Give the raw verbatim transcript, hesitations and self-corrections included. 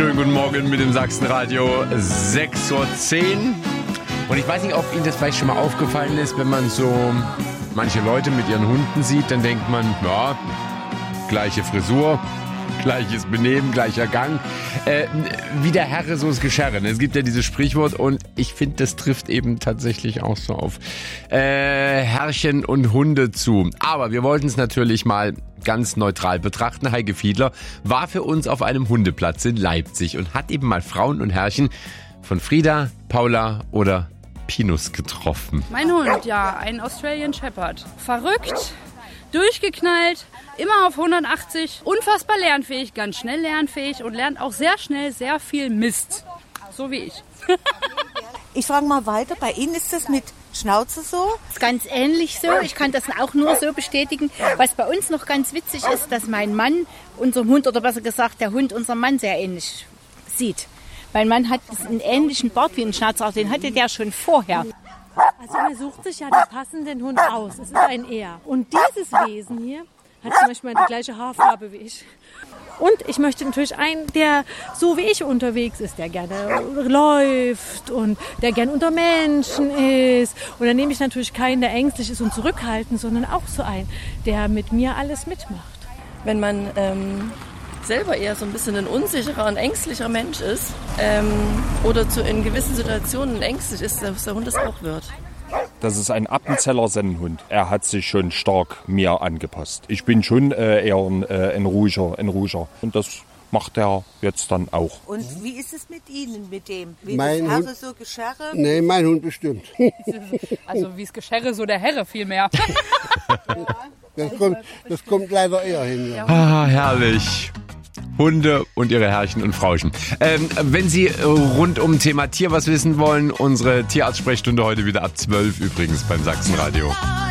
Schönen guten Morgen mit dem Sachsenradio, sechs Uhr zehn. Und ich weiß nicht, ob Ihnen das vielleicht schon mal aufgefallen ist, wenn man so manche Leute mit ihren Hunden sieht, dann denkt man, ja, gleiche Frisur, gleiches Benehmen, gleicher Gang. Äh, wie der Herre, so das Geschirre. Es gibt ja dieses Sprichwort und ich finde, das trifft eben tatsächlich auch so auf äh, Herrchen und Hunde zu. Aber wir wollten es natürlich mal ganz neutral betrachten. Heike Fiedler war für uns auf einem Hundeplatz in Leipzig und hat eben mal Frauen und Herrchen von Frieda, Paula oder Pinus getroffen. Mein Hund, ja, ein Australian Shepherd. Verrückt, durchgeknallt, immer auf hundertachtzig, unfassbar lernfähig, ganz schnell lernfähig und lernt auch sehr schnell sehr viel Mist. So wie ich. Ich frage mal weiter, bei Ihnen ist das mit Schnauze so? Das ist ganz ähnlich so. Ich kann das auch nur so bestätigen. Was bei uns noch ganz witzig ist, dass mein Mann unserem Hund, oder besser gesagt der Hund unserem Mann sehr ähnlich sieht. Mein Mann hat einen ähnlichen Bart wie ein Schnauzer, den hatte der schon vorher. Also man sucht sich ja den passenden Hund aus. Es ist ein Er. Und dieses Wesen hier hat zum Beispiel die gleiche Haarfarbe wie ich. Und ich möchte natürlich einen, der so wie ich unterwegs ist, der gerne läuft und der gern unter Menschen ist. Und dann nehme ich natürlich keinen, der ängstlich ist und zurückhaltend, sondern auch so einen, der mit mir alles mitmacht. Wenn man ähm, selber eher so ein bisschen ein unsicherer und ängstlicher Mensch ist ähm, oder zu, in gewissen Situationen ängstlich ist, dass der Hund es auch wird. Das ist ein Appenzeller Sennenhund. Er hat sich schon stark mir angepasst. Ich bin schon äh, eher ein, äh, ein ruhiger, ein ruhiger. Und das macht er jetzt dann auch. Und wie ist es mit Ihnen, mit dem? Wie mein das Hund, also so Geschirre? Nee, mein Hund bestimmt. Also wie das Geschirre, so der Herre vielmehr. Das kommt, das kommt leider eher hin. Ja. Ah, herrlich. Hunde und ihre Herrchen und Frauchen. Ähm, wenn Sie rund um Thema Tier was wissen wollen, unsere Tierarzt-Sprechstunde heute wieder ab zwölf übrigens beim Sachsenradio.